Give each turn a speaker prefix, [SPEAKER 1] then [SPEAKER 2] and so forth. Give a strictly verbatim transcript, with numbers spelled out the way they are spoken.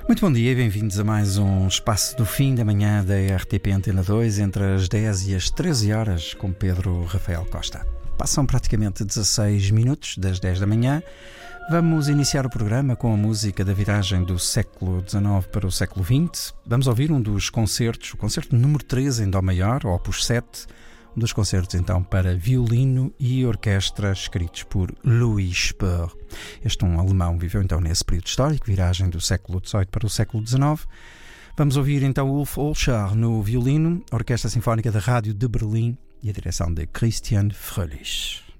[SPEAKER 1] Muito bom dia e bem-vindos a mais um espaço do fim da manhã da R T P Antena dois, entre as dez e as treze horas, com Pedro Rafael Costa. Passam praticamente dezasseis minutos das dez da manhã. Vamos iniciar o programa com a música da viragem do século dezanove para o século vinte. Vamos ouvir um dos concertos, o concerto número treze em Dó maior, opus sete, um dos concertos então para violino e orquestra escritos por Louis Spohr. Este um alemão viveu então nesse período histórico, viragem do século dezoito para o século dezanove. Vamos ouvir então Ulf Olschar no violino, a Orquestra Sinfónica da Rádio de Berlim e a direção de Christian Fröhlich.